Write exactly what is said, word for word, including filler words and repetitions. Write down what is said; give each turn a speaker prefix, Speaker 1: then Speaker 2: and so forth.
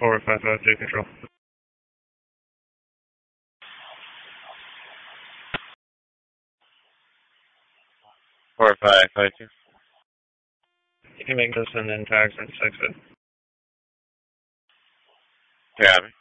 Speaker 1: four five five two control. four five five two. You can make this and then tags and fix it. Yeah.